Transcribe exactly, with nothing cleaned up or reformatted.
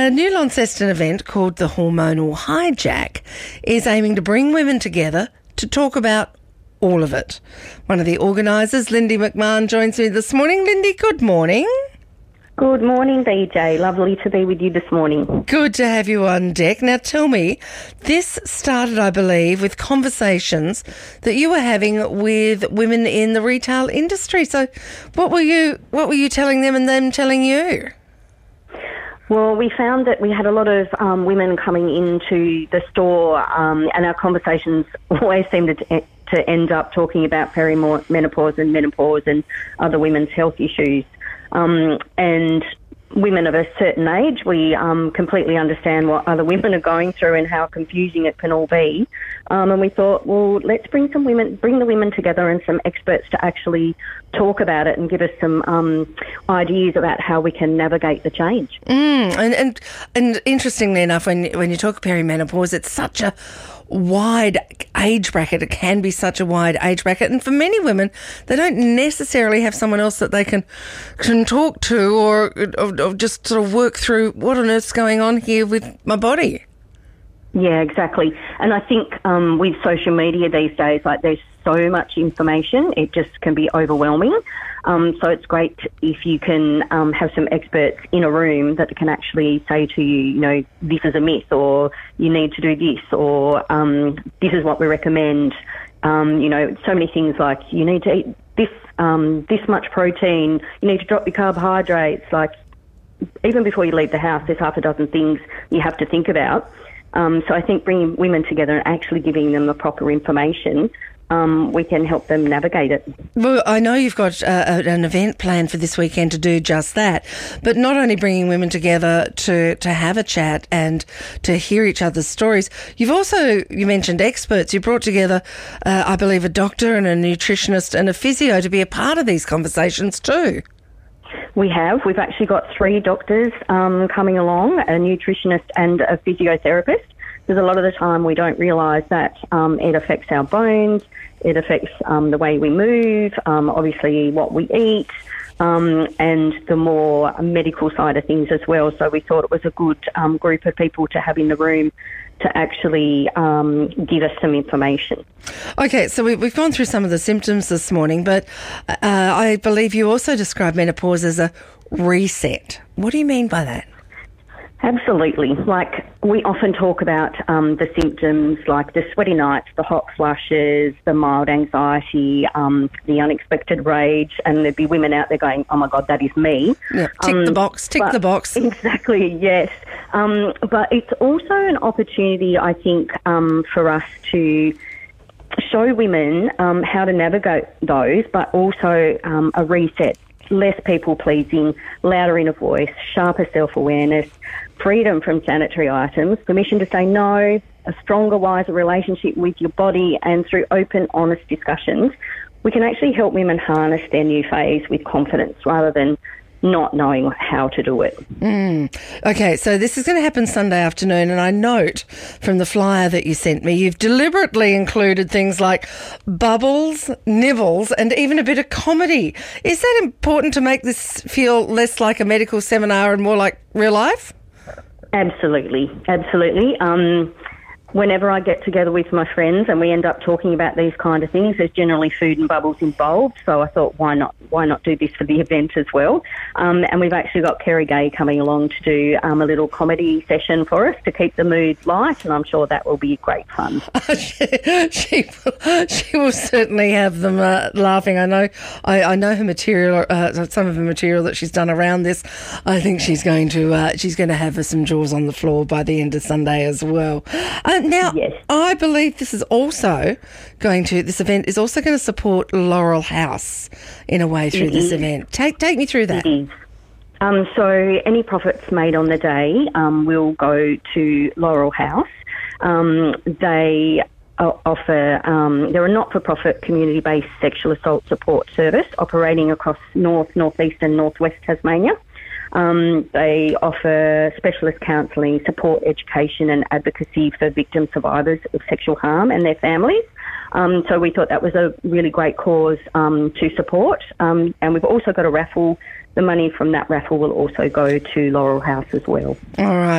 A new Launceston event called the Hormonal Hijack is aiming to bring women together to talk about all of it. One of the organisers, Lindy McMahon, joins me this morning. Lindy, good morning. Good morning, B J. Lovely to be with you this morning. Good to have you on deck. Now tell me, this started, I believe, with conversations that you were having with women in the retail industry. So what were you what were you telling them and them telling you? Well, we found that we had a lot of um, women coming into the store um, and our conversations always seemed to, to end up talking about perimenopause and menopause and other women's health issues. Um, and women of a certain age, we um, completely understand what other women are going through and how confusing it can all be. Um, and we thought, well, let's bring some women, bring the women together and some experts to actually talk about it and give us some um, ideas about how we can navigate the change. Mm, and, and and interestingly enough, when when you talk perimenopause, it's such a wide age bracket. It can be such a wide age bracket, and for many women, they don't necessarily have someone else that they can can talk to or, or, or just sort of work through what on earth's going on here with my body. Yeah, exactly. And I think um, with social media these days, like there's so much information, it just can be overwhelming. Um, so it's great if you can um, have some experts in a room that can actually say to you, you know, this is a myth, or you need to do this, or um, this is what we recommend. Um, you know, so many things like you need to eat this um, this much protein, you need to drop your carbohydrates. Like even before you leave the house, there's half a dozen things you have to think about. Um, so I think bringing women together and actually giving them the proper information, um, we can help them navigate it. Well, I know you've got uh, an event planned for this weekend to do just that, but not only bringing women together to, to have a chat and to hear each other's stories, you've also, you mentioned experts, you brought together, uh, I believe, a doctor and a nutritionist and a physio to be a part of these conversations too. We have. We've actually got three doctors um, coming along, a nutritionist and a physiotherapist, because a lot of the time we don't realise that um, it affects our bones, it affects um, the way we move, um, obviously what we eat, um, and the more medical side of things as well. So we thought it was a good um, group of people to have in the room to actually um, give us some information. Okay, so we, we've gone through some of the symptoms this morning, but uh, I believe you also describe menopause as a reset. What do you mean by that? Absolutely. Like we often talk about um, the symptoms like the sweaty nights, the hot flushes, the mild anxiety, um, the unexpected rage, and there'd be women out there going, oh my God, that is me. Yeah, tick um, the box, tick the box. Exactly, yes. Um, but it's also an opportunity, I think, um, for us to show women um, how to navigate those, but also um, a reset. Less people-pleasing, louder inner voice, sharper self-awareness, freedom from sanitary items, permission to say no, a stronger, wiser relationship with your body, and through open, honest discussions, we can actually help women harness their new phase with confidence rather than not knowing how to do it. Mm. Okay, so this is going to happen Sunday afternoon, and I note from the flyer that you sent me, you've deliberately included things like bubbles, nibbles, and even a bit of comedy. Is that important to make this feel less like a medical seminar and more like real life? Absolutely, absolutely. Um, whenever I get together with my friends and we end up talking about these kind of things, there's generally food and bubbles involved. So I thought, why not? Why not do this for the event as well? Um, and we've actually got Kerry Gay coming along to do um, a little comedy session for us to keep the mood light, and I'm sure that will be great fun. she, she, will, she will certainly have them uh, laughing. I know. I, I know her material. Uh, some of the material that she's done around this. I think she's going to. Uh, she's going to have some jaws on the floor by the end of Sunday as well. Uh, now, yes. I believe this is also going to. This event is also going to support Laurel House in a way through it this is. event. Take take me through that. It is. Um, so any profits made on the day um, will go to Laurel House. Um, they offer, um, they're a not-for-profit community-based sexual assault support service operating across North, North-East and North-West Tasmania. Um, they offer specialist counselling, support, education and advocacy for victim survivors of sexual harm and their families. Um, so we thought that was a really great cause um, to support. Um, and we've also got a raffle. The money from that raffle will also go to Laurel House as well. All right.